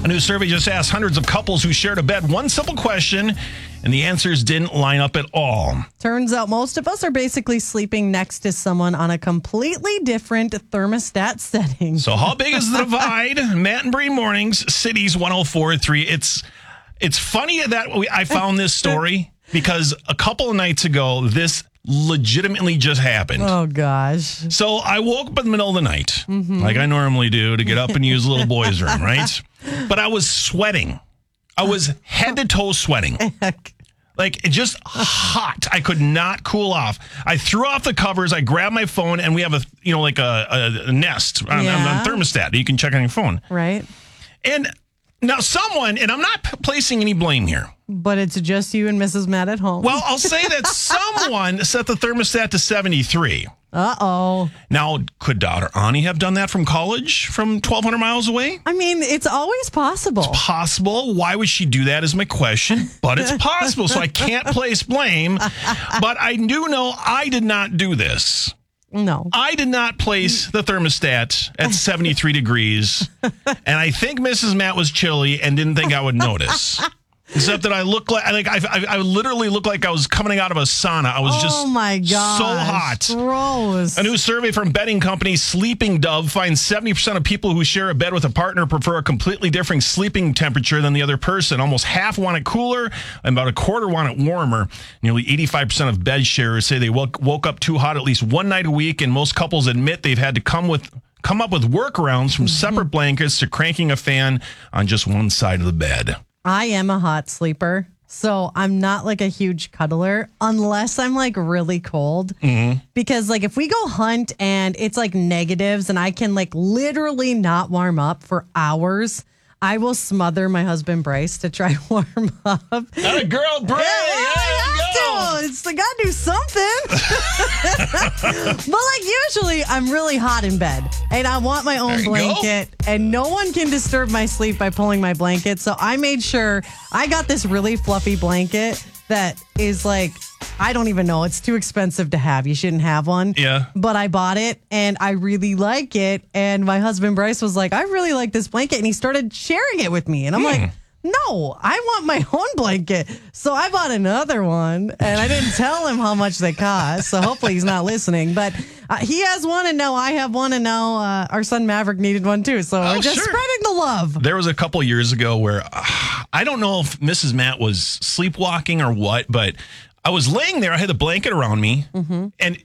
A new survey just asked hundreds of couples who shared a bed one simple question, and the answers didn't line up at all. Turns out most of us are basically sleeping next to someone on a completely different thermostat setting. So how big is the divide? Matt and Bree Mornings, Cities 104.3. It's funny that I found this story because a couple of nights ago, this legitimately just happened. Oh, gosh. So I woke up in the middle of the night, like I normally do, to get up and use the little boy's room, right? But I was sweating. I was head to toe sweating. Like, just hot. I could not cool off. I threw off the covers. I grabbed my phone, and we have a Nest on thermostat. You can check on your phone. Right. And now someone, and I'm not placing any blame here. But it's just you and Mrs. Matt at home. Well, I'll say that someone set the thermostat to 73. Uh-oh. Now, could daughter Ani have done that from college, from 1,200 miles away? I mean, it's always possible. It's possible. Why would she do that is my question. But it's possible, so I can't place blame. But I do know I did not do this. No. I did not place the thermostat at 73 degrees. And I think Mrs. Matt was chilly and didn't think I would notice. Except that I look like I literally look like I was coming out of a sauna. I was just oh my gosh, so hot. Gross. A new survey from bedding company Sleeping Dove finds 70% of people who share a bed with a partner prefer a completely different sleeping temperature than the other person. Almost half want it cooler, and about a quarter want it warmer. Nearly 85% of bed sharers say they woke up too hot at least one night a week, and most couples admit they've had to come up with workarounds from separate blankets to cranking a fan on just one side of the bed. I am a hot sleeper, so I'm not like a huge cuddler unless I'm like really cold. Mm-hmm. Because like if we go hunt and it's like negatives and I can like literally not warm up for hours, I will smother my husband Bryce to try warm up. Not a girl, Bryce. I gotta do something. But like usually I'm really hot in bed and I want my own blanket and no one can disturb my sleep by pulling my blanket. So I made sure I got this really fluffy blanket that is like, I don't even know. It's too expensive to have. You shouldn't have one. Yeah. But I bought it and I really like it. And my husband Bryce was like, I really like this blanket. And he started sharing it with me. And I'm like, no, I want my own blanket. So I bought another one and I didn't tell him how much they cost. So hopefully he's not listening. But he has one and now I have one and now our son Maverick needed one too. So we're just spreading the love. There was a couple years ago where I don't know if Mrs. Matt was sleepwalking or what, but I was laying there. I had the blanket around me and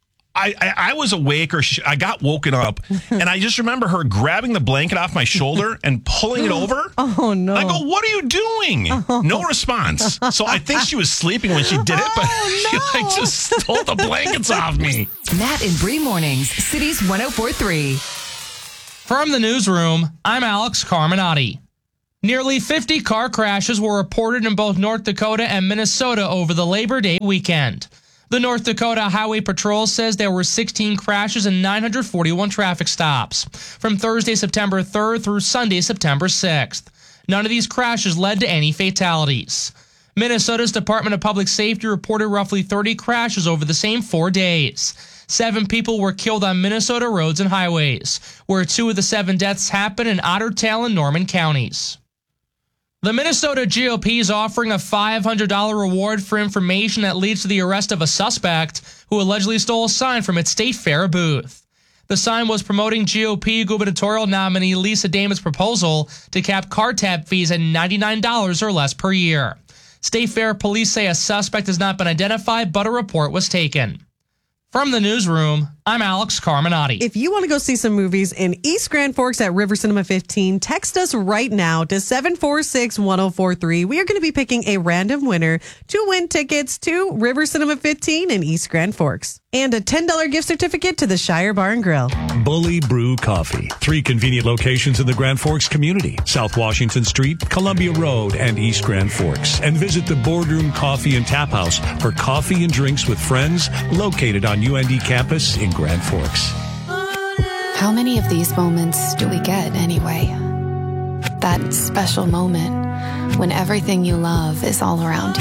I was awake or I got woken up and I just remember her grabbing the blanket off my shoulder and pulling it over. Oh, no. I go, what are you doing? No response. So I think she was sleeping when she did it, but she just stole the blankets off me. Matt and Bree Mornings, Cities 104.3. From the newsroom, I'm Alex Carminati. Nearly 50 car crashes were reported in both North Dakota and Minnesota over the Labor Day weekend. The North Dakota Highway Patrol says there were 16 crashes and 941 traffic stops from Thursday, September 3rd through Sunday, September 6th. None of these crashes led to any fatalities. Minnesota's Department of Public Safety reported roughly 30 crashes over the same 4 days. 7 people were killed on Minnesota roads and highways, where 2 of the 7 deaths happened in Ottertail and Norman counties. The Minnesota GOP is offering a $500 reward for information that leads to the arrest of a suspect who allegedly stole a sign from its state fair booth. The sign was promoting GOP gubernatorial nominee Lisa Damon's proposal to cap car tab fees at $99 or less per year. State fair police say a suspect has not been identified, but a report was taken. From the newsroom, I'm Alex Carminati. If you want to go see some movies in East Grand Forks at River Cinema 15, text us right now to 746-1043. We are going to be picking a random winner to win tickets to River Cinema 15 in East Grand Forks. And a $10 gift certificate to the Shire Bar and Grill. Bully Brew Coffee. 3 convenient locations in the Grand Forks community. South Washington Street, Columbia Road, and East Grand Forks. And visit the Boardroom Coffee and Tap House for coffee and drinks with friends located on UND campus in Grand Forks. How many of these moments do we get anyway? That special moment when everything you love is all around you.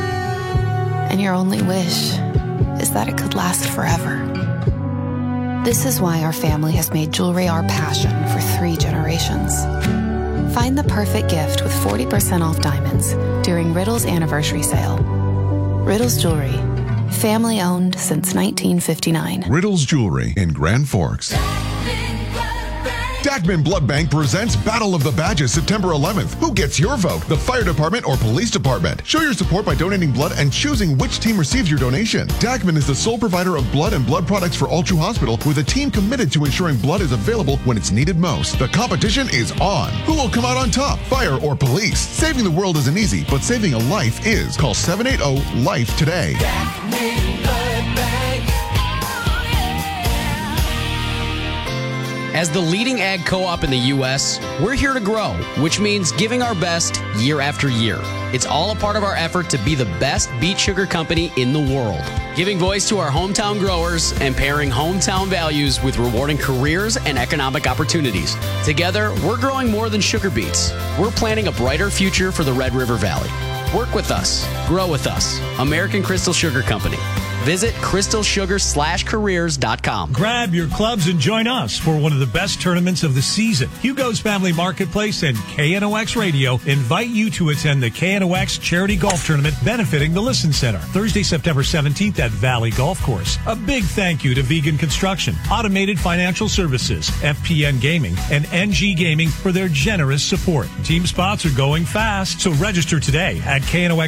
And your only wish is that it could last forever. This is why our family has made jewelry our passion for 3 generations. Find the perfect gift with 40% off diamonds during Riddle's anniversary sale. Riddle's Jewelry. Family owned since 1959. Riddle's Jewelry in Grand Forks. Dachman Blood Bank presents Battle of the Badges September 11th. Who gets your vote? The fire department or police department? Show your support by donating blood and choosing which team receives your donation. Dachman is the sole provider of blood and blood products for Altru Hospital, with a team committed to ensuring blood is available when it's needed most. The competition is on. Who will come out on top? Fire or police? Saving the world isn't easy, but saving a life is. Call 780-LIFE today. As the leading ag co-op in the U.S., we're here to grow, which means giving our best year after year. It's all a part of our effort to be the best beet sugar company in the world, giving voice to our hometown growers and pairing hometown values with rewarding careers and economic opportunities. Together, we're growing more than sugar beets. We're planting a brighter future for the Red River Valley. Work with us. Grow with us. American Crystal Sugar Company. Visit crystalsugar/careers.com. Grab your clubs and join us for one of the best tournaments of the season. Hugo's Family Marketplace and KNOX Radio invite you to attend the KNOX Charity Golf Tournament benefiting the Listen Center, Thursday, September 17th at Valley Golf Course. A big thank you to Vegan Construction, Automated Financial Services, FPN Gaming, and NG Gaming for their generous support. Team spots are going fast, so register today at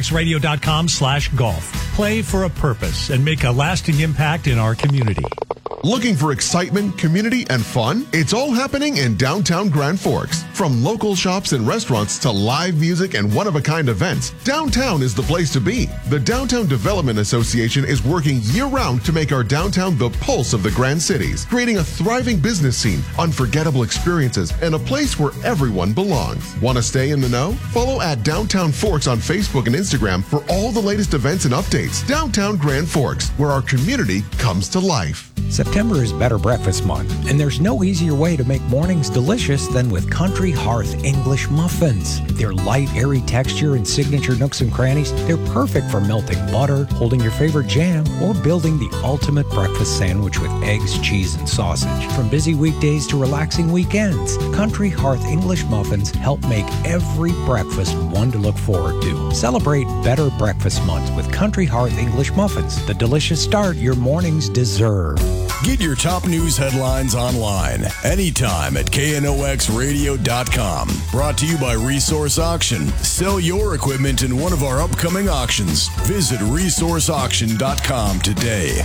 knoxradio.com/golf. Play for a purpose and make a lasting impact in our community. Looking for excitement, community, and fun? It's all happening in downtown Grand Forks. From local shops and restaurants to live music and one-of-a-kind events, downtown is the place to be. The Downtown Development Association is working year-round to make our downtown the pulse of the Grand Cities, creating a thriving business scene, unforgettable experiences, and a place where everyone belongs. Want to stay in the know? Follow at Downtown Forks on Facebook and Instagram for all the latest events and updates. Downtown Grand Forks, where our community comes to life. September is Better Breakfast Month, and there's no easier way to make mornings delicious than with Country Hearth English muffins. Their light, airy texture and signature nooks and crannies, they're perfect for melting butter, holding your favorite jam, or building the ultimate breakfast sandwich with eggs, cheese, and sausage. From busy weekdays to relaxing weekends, Country Hearth English muffins help make every breakfast one to look forward to. Celebrate Better Breakfast Month with Country Hearth English muffins, the delicious start your mornings deserve. Get your top news headlines online anytime at knoxradio.com. Brought to you by Resource Auction. Sell your equipment in one of our upcoming auctions. Visit resourceauction.com today.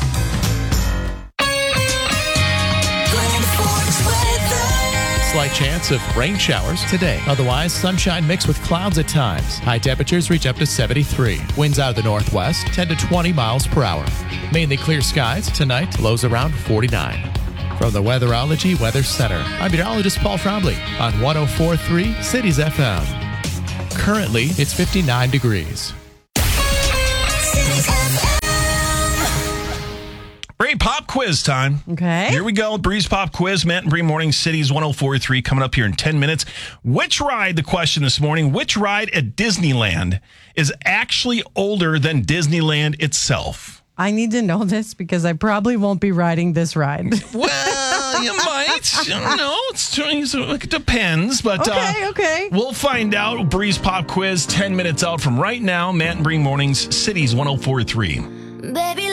Slight chance of rain showers today. Otherwise, sunshine mixed with clouds at times. High temperatures reach up to 73. Winds out of the northwest, 10 to 20 miles per hour. Mainly clear skies tonight, lows around 49. From the Weatherology Weather Center, I'm meteorologist Paul Trombley on 104.3 Cities FM. Currently, it's 59 degrees. Bree, pop quiz time. Okay. Here we go. Bree's pop quiz. Matt and Bree Morning Cities 104.3 coming up here in 10 minutes. Which ride, the question this morning, which ride at Disneyland is actually older than Disneyland itself? I need to know this because I probably won't be riding this ride. Well, you might. I don't know. It depends. But okay. We'll find out. Bree's pop quiz 10 minutes out from right now. Matt and Bree Mornings Cities 104.3. Baby.